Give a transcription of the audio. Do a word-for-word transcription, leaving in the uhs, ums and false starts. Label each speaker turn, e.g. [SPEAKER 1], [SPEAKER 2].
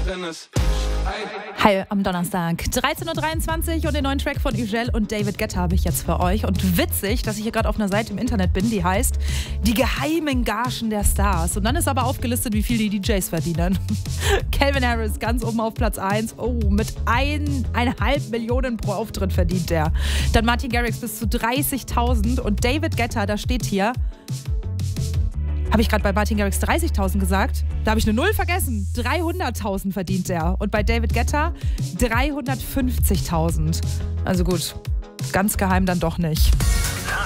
[SPEAKER 1] drin ist.
[SPEAKER 2] Hi am Donnerstag, dreizehn Uhr dreiundzwanzig und den neuen Track von Ugel und David Guetta habe ich jetzt für euch. Und witzig, dass ich hier gerade auf einer Seite im Internet bin, die heißt Die geheimen Gagen der Stars. Und dann ist aber aufgelistet, wie viel die D Js verdienen. Calvin Harris ganz oben auf Platz eins. Oh, mit eineinhalb Millionen pro Auftritt verdient der. Dann Martin Garrix bis zu dreißigtausend und David Guetta, da steht hier... Habe ich gerade bei Martin Garrix dreißigtausend gesagt? Da habe ich eine Null vergessen. dreihunderttausend verdient der. Und bei David Guetta dreihundertfünfzigtausend. Also gut, ganz geheim dann doch nicht.